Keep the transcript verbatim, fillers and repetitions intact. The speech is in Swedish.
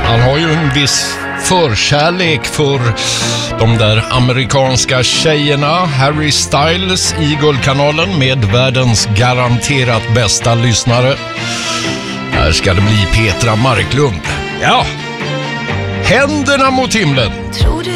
Han har ju en viss förkärlek för de där amerikanska tjejerna. Harry Styles i Guldkanalen med världens garanterat bästa lyssnare. Här ska det bli Petra Marklund. Ja, händerna mot himlen.